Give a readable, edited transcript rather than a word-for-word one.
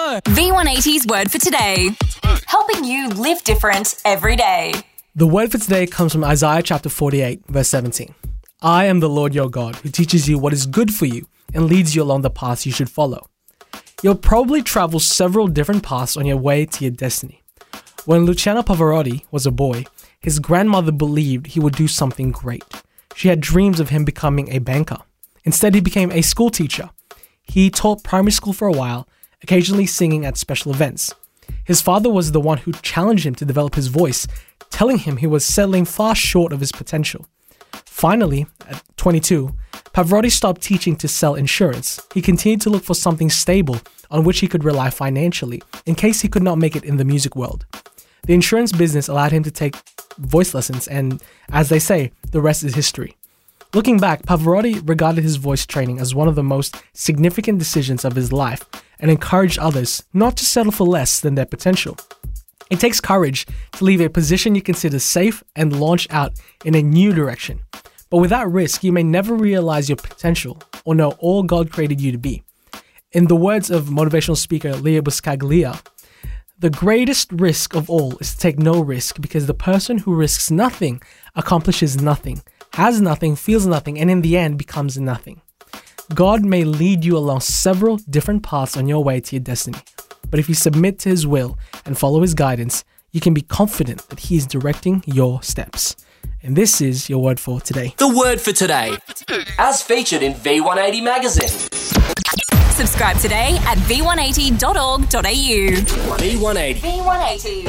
V180's word for today. Helping you live different every day. The word for today comes from Isaiah chapter 48, verse 17. I am the Lord your God, who teaches you what is good for you and leads you along the paths you should follow. You'll probably travel several different paths on your way to your destiny. When Luciano Pavarotti was a boy, his grandmother believed he would do something great. She had dreams of him becoming a banker. Instead, he became a school teacher. He taught primary school for a while, occasionally singing at special events. His father was the one who challenged him to develop his voice, telling him he was settling far short of his potential. Finally, at 22, Pavarotti stopped teaching to sell insurance. He continued to look for something stable on which he could rely financially, in case he could not make it in the music world. The insurance business allowed him to take voice lessons, and as they say, the rest is history. Looking back, Pavarotti regarded his voice training as one of the most significant decisions of his life and encouraged others not to settle for less than their potential. It takes courage to leave a position you consider safe and launch out in a new direction. But without risk, you may never realize your potential or know all God created you to be. In the words of motivational speaker Leo Buscaglia, the greatest risk of all is to take no risk, because the person who risks nothing accomplishes nothing, has nothing, feels nothing, and in the end becomes nothing. God may lead you along several different paths on your way to your destiny, but if you submit to His will and follow His guidance, you can be confident that He is directing your steps. And this is your word for today. The word for today, as featured in V180 magazine. Subscribe today at v180.org.au. V180. V180.